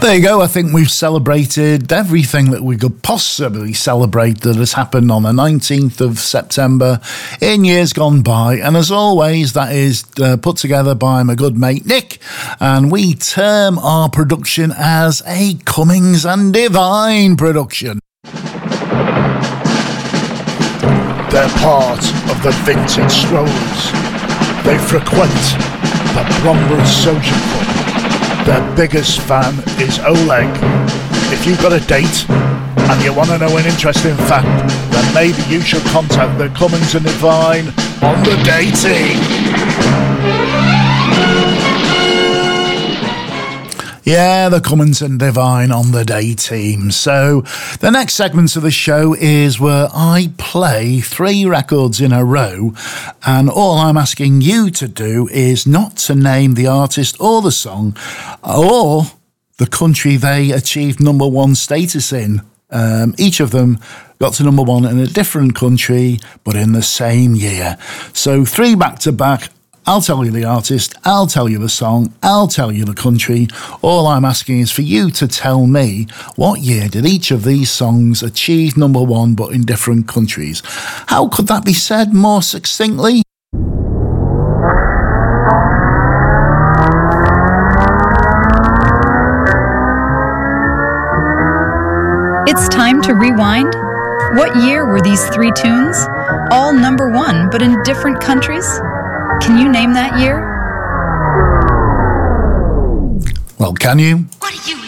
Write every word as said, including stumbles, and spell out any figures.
There you go. I think we've celebrated everything that we could possibly celebrate that has happened on the nineteenth of September in years gone by. And as always, that is uh, put together by my good mate Nick. And we term our production as a Cummings and Devine production. They're part of the Vintage Strollers. They frequent the Bromley Social Club. Their biggest fan is Oleg. If you've got a date and you want to know an interesting fact, then maybe you should contact the Cummings and Devine on the dating. Yeah, the Cummings and Devine on the day team. So the next segment of the show is where I play three records in a row, and all I'm asking you to do is not to name the artist or the song or the country they achieved number one status in. Um, each of them got to number one in a different country, but in the same year. So three back to back. I'll tell you the artist, I'll tell you the song, I'll tell you the country. All I'm asking is for you to tell me what year did each of these songs achieve number one but in different countries. How could that be said more succinctly? It's time to rewind. What year were these three tunes? All number one but in different countries? Can you name that year? Well, can you? What do you